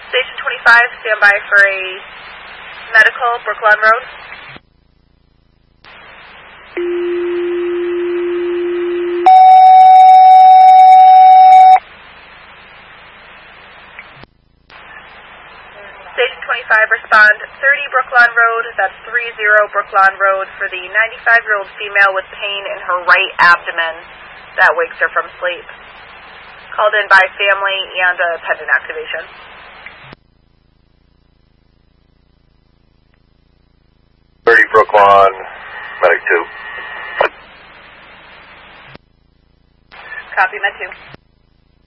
Station 25, stand by for a medical, Brookline Road. Station 25, respond 30 Brookline Road, that's 30 Brookline Road for the 95-year-old female with pain in her right abdomen that wakes her from sleep. Called in by family and pendant activation. Brookline, Medic 2. Copy, Med 2.